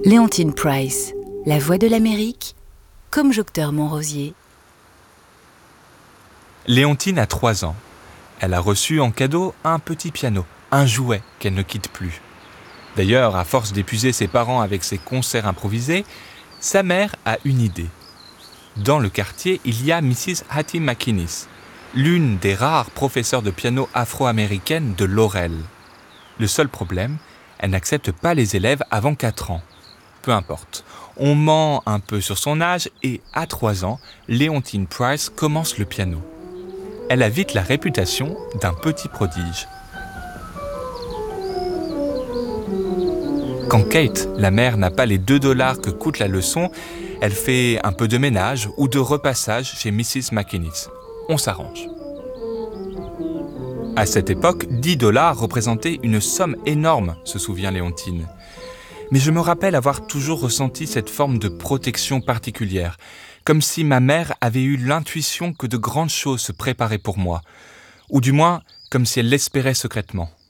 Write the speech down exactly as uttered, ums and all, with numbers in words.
Léontine Price, la voix de l'Amérique, comme Docteur Montrosier. Léontine a trois ans. Elle a reçu en cadeau un petit piano, un jouet qu'elle ne quitte plus. D'ailleurs, à force d'épuiser ses parents avec ses concerts improvisés, sa mère a une idée. Dans le quartier, il y a missus Hattie McInnes, l'une des rares professeurs de piano afro-américaines de Laurel. Le seul problème, elle n'accepte pas les élèves avant quatre ans. Peu importe, on ment un peu sur son âge et à trois ans, Léontine Price commence le piano. Elle a vite la réputation d'un petit prodige. Quand Kate, la mère, n'a pas les deux dollars que coûte la leçon, elle fait un peu de ménage ou de repassage chez missus McInnes. On s'arrange. À cette époque, dix dollars représentaient une somme énorme, se souvient Léontine. Mais je me rappelle avoir toujours ressenti cette forme de protection particulière, comme si ma mère avait eu l'intuition que de grandes choses se préparaient pour moi, ou du moins comme si elle l'espérait secrètement.